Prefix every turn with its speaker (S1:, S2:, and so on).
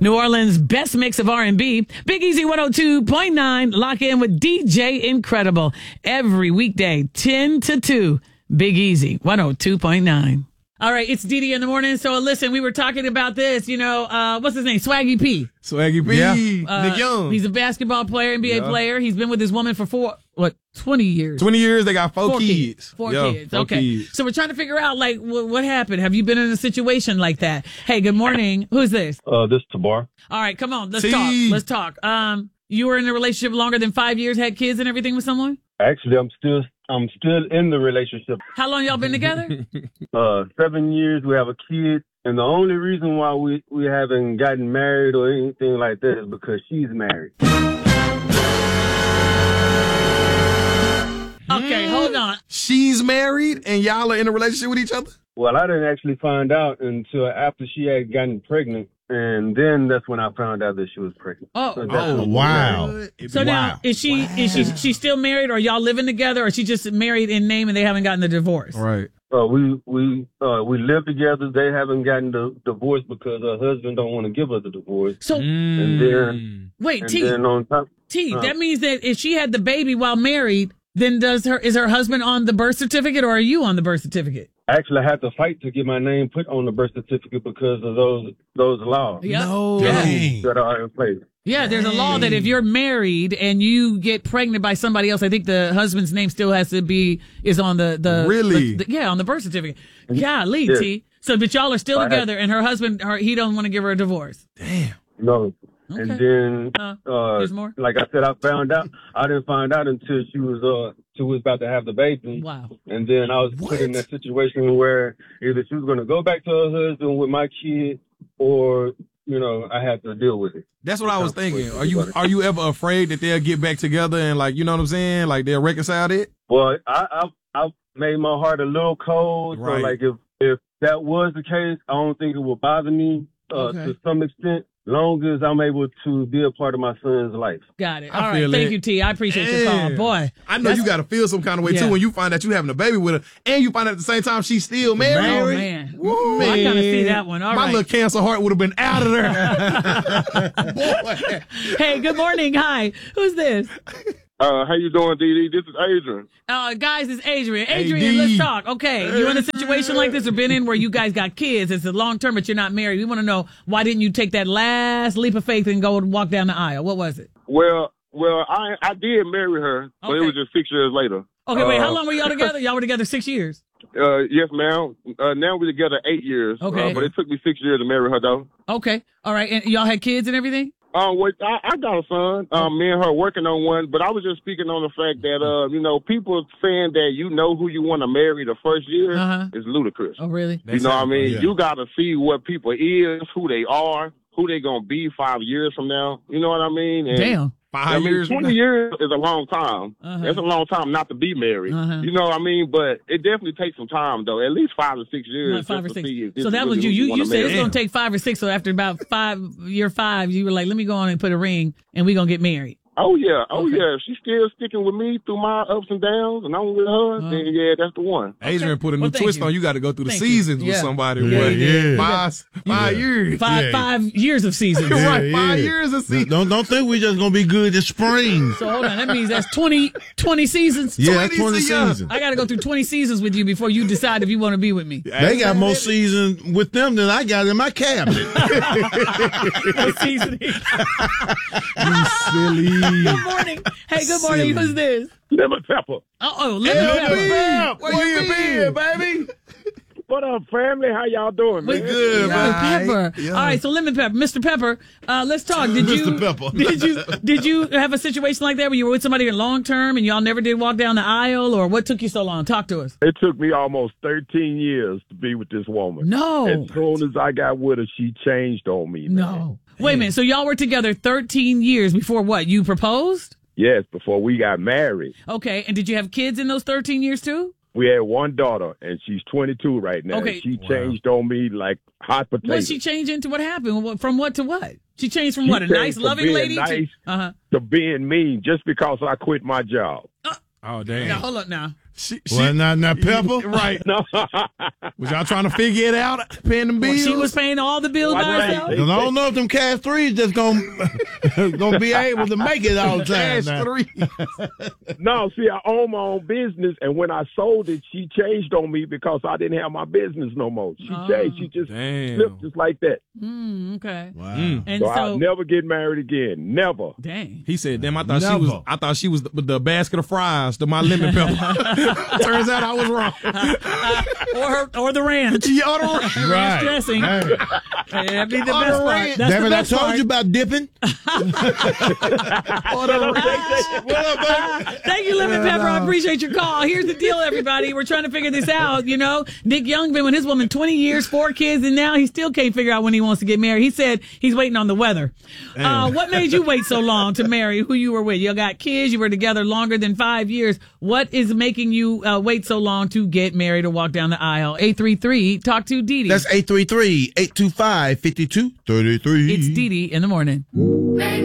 S1: New Orleans' best mix of R&B. Big Easy 102.9. Lock in with DJ Incredible. Every weekday, 10 to 2. Big Easy 102.9. All right, it's Didi in the morning. So listen, we were talking about this, what's his name? Swaggy P.
S2: Swaggy P. Yeah.
S1: Nick Young. He's a basketball player, NBA player. He's been with his woman for 20 years?
S2: 20 years. They got four kids.
S1: Four kids. Okay. So we're trying to figure out, what happened? Have you been in a situation like that? Hey, good morning. Who's this?
S3: This is Tabar.
S1: All right, come on. Let's talk. You were in a relationship longer than 5 years, had kids and everything with someone?
S3: Actually, I'm still in the relationship.
S1: How long y'all been together?
S3: 7 years. We have a kid. And the only reason why we haven't gotten married or anything like that is because she's married.
S1: Okay, hold on.
S2: She's married and y'all are in a relationship with each other?
S3: Well, I didn't actually find out until after she had gotten pregnant. And then that's when I found out that she was pregnant.
S4: Wow.
S1: So now, is she still married, or y'all living together, or she just married in name and they haven't gotten the divorce?
S2: Right.
S3: We live together. They haven't gotten the divorce because her husband don't want to give her the divorce.
S1: So
S3: and then
S1: wait,
S3: and
S1: T.
S3: Then on top,
S1: that means that if she had the baby while married, then is her husband on the birth certificate, or are you on the birth certificate?
S3: Actually, I had to fight to get my name put on the birth certificate because of those laws.
S1: Yep.
S2: No.
S3: That are in place.
S1: Yeah, there's a law that if you're married and you get pregnant by somebody else, I think the husband's name still has to is on the
S2: Really?
S1: on the birth certificate. Golly,
S3: Yes.
S1: T. So, but y'all are still together, and her husband, he don't want to give her a divorce.
S2: Damn.
S3: No.
S1: Okay.
S3: And then,
S1: there's more?
S3: like I said, I didn't find out until she was about to have the baby.
S1: Wow.
S3: And then I was put in that situation where either she was going to go back to her husband with my kid, or I had to deal with it.
S2: That's what I was thinking. Are you ever afraid that they'll get back together and you know what I'm saying? Like they'll reconcile it?
S3: Well, I made my heart a little cold.
S2: Right.
S3: So if that was the case, I don't think it would bother me to some extent. Long as I'm able to be a part of my son's life.
S1: Got it. All right. Thank you, T. I appreciate your call. Boy.
S2: I know you got to feel some kind of way, too, when you find out you having a baby with her, and you find out at the same time she's still married.
S1: Oh, man. Woo, I kind of see that one. All
S2: My
S1: right.
S2: little cancer heart would have been out of there. Boy.
S1: Hey, good morning. Hi. Who's this?
S3: How you doing, Didi? This is Adrian.
S1: Guys, it's Adrian. Adrian, let's talk. Okay, you in a situation like this or been in where you guys got kids? It's a long term, but you're not married. We want to know, why didn't you take that last leap of faith and go and walk down the aisle? What was it?
S3: Well, I did marry her, but it was just 6 years later.
S1: Okay, wait, how long were y'all together? Y'all were together 6 years.
S3: Yes, ma'am. Now we're together 8 years.
S1: Okay.
S3: But it took me 6 years to marry her, though.
S1: Okay, all right, and y'all had kids and everything?
S3: Well, I got a son. Me and her working on one, but I was just speaking on the fact that, people saying that who you want to marry the first year is ludicrous.
S1: Oh, really?
S3: You know what I mean?
S4: Yeah.
S3: You got to see what people is, who they are, who they going to be 5 years from now. You know what I mean? And,
S1: Damn.
S2: 5 years.
S3: 20 years is a long time. That's a long time not to be married. You know what I mean? But it definitely takes some time, though. At least 5 or 6 years.
S1: 5 or
S3: just to
S1: 6.
S3: see if this
S1: So
S3: is
S1: that was
S3: really
S1: you.
S3: who
S1: You
S3: wanna
S1: said
S3: marry.
S1: it's going to take 5 or 6. So after about year 5, you were like, let me go on and put a ring and we're going to get married.
S3: Oh, yeah.
S1: Okay.
S3: Yeah. She's still sticking with me through my ups and downs, and I'm with her. Then, yeah, that's the one.
S2: Adrian put a new
S1: Well, thank
S2: twist
S1: you.
S2: on. You got to go through the
S1: Thank you.
S2: seasons with
S1: Yeah.
S2: somebody.
S1: Yeah,
S2: Boy.
S1: he did.
S2: Five years.
S1: Five years of seasons.
S2: Right, 5 years of seasons.
S4: Don't think we just gonna be good this spring.
S1: So hold on, that means that's 20 seasons.
S4: Yeah, that's 20
S2: seasons.
S4: seasons.
S1: I got to go through 20 seasons with you before you decide if you want to be with me.
S4: They got more seasons with them than I got in my cabinet.
S1: What season?
S2: You silly.
S1: Good morning. Hey, good morning.
S2: Silly.
S1: Who's this?
S3: Lemon Pepper.
S1: Lemon Pepper.
S2: Where you been, baby?
S3: What up, family? How y'all doing, man?
S2: Good,
S1: Lemon
S2: man.
S1: Pepper.
S2: Yeah.
S1: All right, so Lemon Pepper, Mr. Pepper. Let's talk. Did you,
S4: Mr. Pepper.
S1: did you have a situation like that where you were with somebody in long term and y'all never did walk down the aisle, or what took you so long? Talk to us.
S5: It took me almost 13 years to be with this woman.
S1: No.
S5: As soon as I got with her, she changed on me. Man.
S1: No. Wait a minute. So y'all were together 13 years before what? You proposed?
S5: Yes, before we got married.
S1: Okay. And did you have kids in those 13 years too?
S5: We had one daughter, and she's 22 right now.
S1: Okay.
S5: She changed on me like hot potatoes.
S1: What she changed into? What happened? From what to what? She changed from
S5: She
S1: what? A nice,
S5: changed from
S1: loving
S5: being
S1: lady?
S5: nice
S1: Uh-huh.
S5: to being mean just because I quit my job.
S2: Oh, damn.
S1: Now, hold up now.
S4: Well, not Pepper?
S2: Right.
S5: No.
S2: Was y'all trying to figure it out, paying them bills?
S1: She was paying all the bills by herself.
S4: 'Cause I don't know if them Cash 3s just gonna be able to make it all the time.
S2: Cash
S4: now.
S2: 3.
S5: No, see, I own my own business, and when I sold it, she changed on me because I didn't have my business no more. She changed. She just slipped just like that.
S1: Okay.
S4: Wow.
S1: And
S5: So I'll never get married again. Never.
S1: dang.
S2: He said, "Damn, I
S4: Never.
S2: thought she was the basket of fries to my lemon pepper." Turns out I was wrong.
S1: Or the ranch.
S2: Yeah, the ranch.
S4: Right.
S1: Dressing.
S4: Hey.
S1: That'd be the best part. That's
S4: Damn
S1: the
S4: it, I
S1: best
S4: told
S1: part.
S4: you about dipping.
S1: Thank you, Lemon Pepper. I appreciate your call. Here's the deal, everybody. We're trying to figure this out. You know, Nick Young been with his woman 20 years, 4 kids, and now he still can't figure out when he wants to get married. He said he's waiting on the weather. What made you wait so long to marry who you were with? You got kids. You were together longer than 5 years. What is making you wait so long to get married or walk down the aisle? 833, talk to Dee Dee.
S4: That's 833-825-5233.
S1: It's Dee Dee in the morning.